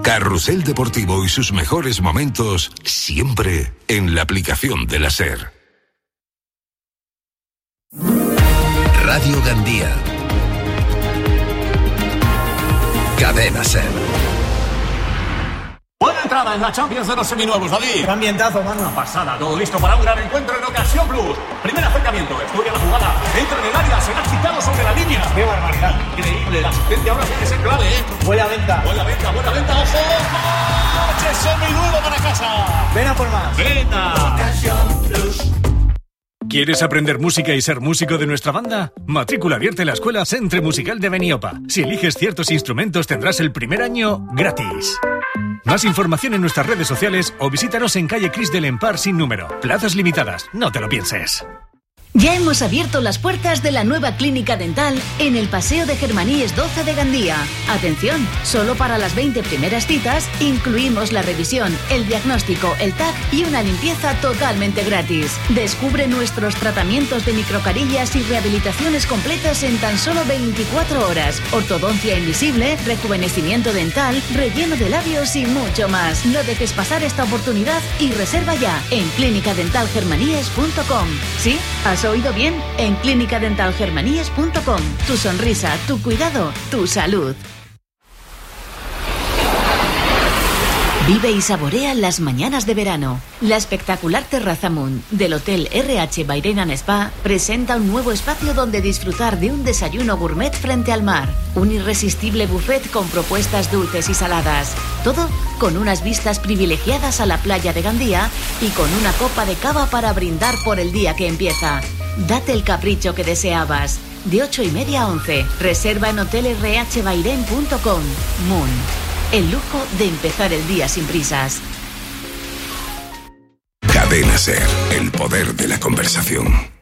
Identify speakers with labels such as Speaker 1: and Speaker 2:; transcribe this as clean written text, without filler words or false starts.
Speaker 1: Carrusel Deportivo y sus mejores momentos siempre en la aplicación de la SER.
Speaker 2: Radio Gandía. Cadena SER.
Speaker 3: Buena entrada en la Champions de los seminuevos, David.
Speaker 4: ¡Qué ambientazo, mano!
Speaker 3: Una pasada, todo listo para un gran encuentro en Ocasión Plus. Primer acercamiento, estudia la jugada, entra en el área, será quitado sobre la línea.
Speaker 4: ¡Qué barbaridad!
Speaker 3: Increíble, la asistencia ahora puede ser clave, ¿eh?
Speaker 4: Buena venta,
Speaker 3: ojo. ¡Coche seminuevo para casa!
Speaker 4: Ven a por más.
Speaker 3: ¡Venga!
Speaker 4: Ocasión Plus.
Speaker 5: ¿Quieres aprender música y ser músico de nuestra banda? Matrícula abierta en la Escuela Centre Musical de Beniopa. Si eliges ciertos instrumentos tendrás el primer año gratis. Más información en nuestras redes sociales o visítanos en calle Cris del Empar sin número. Plazas limitadas, no te lo pienses.
Speaker 6: Ya hemos abierto las puertas de la nueva clínica dental en el Paseo de Germaníes 12 de Gandía. Atención, solo para las 20 primeras citas incluimos la revisión, el diagnóstico, el TAC y una limpieza totalmente gratis. Descubre nuestros tratamientos de microcarillas y rehabilitaciones completas en tan solo 24 horas. Ortodoncia invisible, rejuvenecimiento dental, relleno de labios y mucho más. No dejes pasar esta oportunidad y reserva ya en clinicadentalgermaníes.com. ¿Sí? ¿Has oído bien? En clinicadentalgermaníes.com. Tu sonrisa, tu cuidado, tu salud. Vive y saborea las mañanas de verano. La espectacular Terraza Moon del Hotel RH Bairén and Spa presenta un nuevo espacio donde disfrutar de un desayuno gourmet frente al mar. Un irresistible buffet con propuestas dulces y saladas. Todo con unas vistas privilegiadas a la playa de Gandía y con una copa de cava para brindar por el día que empieza. Date el capricho que deseabas. De 8:30 a 11. Reserva en hotelrhbairén.com. Moon. El lujo de empezar el día sin prisas.
Speaker 1: Cadena SER, el poder de la conversación.